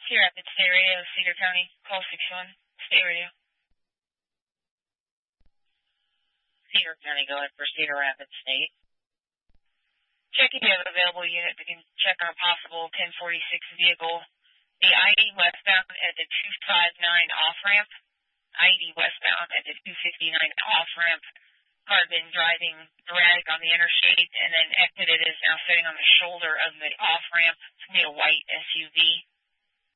Cedar Rapids State Radio, Cedar County, call 61, State Radio. Cedar County, go ahead for Cedar Rapids State. Check if you have an available unit. We can check on a possible 1046 vehicle. The I-80 westbound at the 259 off-ramp. I-80 westbound at the 259 off-ramp. Car had been driving erratic on the interstate and then exited, is now sitting on the shoulder of the off-ramp. It's going to be a white SUV.